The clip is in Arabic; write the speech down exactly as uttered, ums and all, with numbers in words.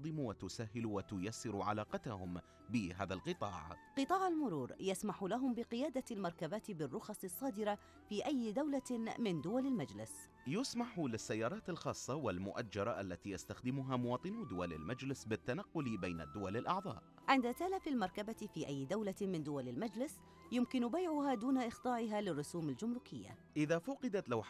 تنظم وتسهل وتيسر علاقتهم بهذا القطاع. قطاع المرور يسمح لهم بقيادة المركبات بالرخص الصادرة في أي دولة من دول المجلس. يسمح للسيارات الخاصة والمؤجرة التي يستخدمها مواطنو دول المجلس بالتنقل بين الدول الأعضاء. عند تلف المركبة في أي دولة من دول المجلس يمكن بيعها دون إخضاعها للرسوم الجمركية. إذا فقدت لوحة